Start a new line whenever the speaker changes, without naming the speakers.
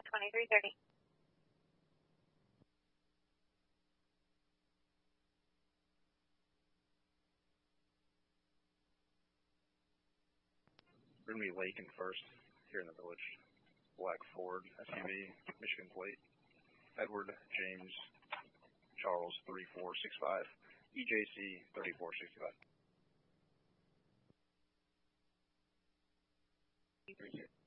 2330.
We're going to be Lake in first here in the village. Black Ford SUV, Michigan plate. Edward James Charles 3465. EJC 3465.